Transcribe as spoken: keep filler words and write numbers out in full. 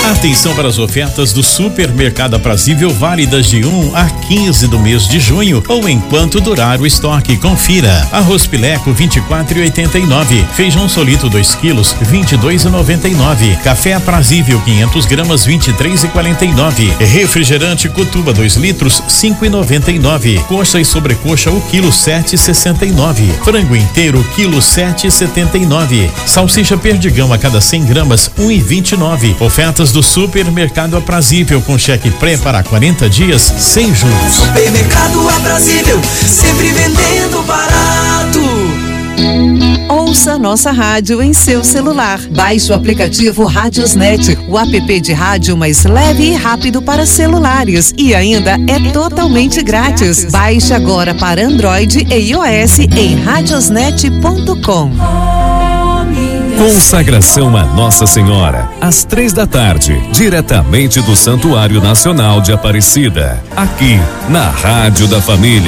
Atenção para as ofertas do Supermercado Aprazível, válidas de um a quinze do mês de junho ou enquanto durar o estoque. Confira. Arroz Pileco vinte e quatro e oitenta e nove, feijão solito dois quilos vinte e dois e noventa e nove, café Aprazível quinhentos gramas vinte e três e quarenta e nove, refrigerante Cutuba dois litros cinco e noventa e nove, coxa e sobrecoxa o quilo sete e sessenta e nove, frango inteiro quilo sete e setenta e nove, salsicha Perdigão a cada cem gramas um e vinte e nove. Ofertas do Supermercado Aprazível com cheque pré para quarenta dias sem juros. Supermercado Aprazível, sempre vendendo barato. Ouça nossa rádio em seu celular. Baixe o aplicativo Radiosnet, o app de rádio mais leve e rápido para celulares. E ainda é totalmente grátis. Baixe agora para Android e iOS em radiosnet ponto com. Consagração a Nossa Senhora, às três da tarde, diretamente do Santuário Nacional de Aparecida, aqui na Rádio da Família.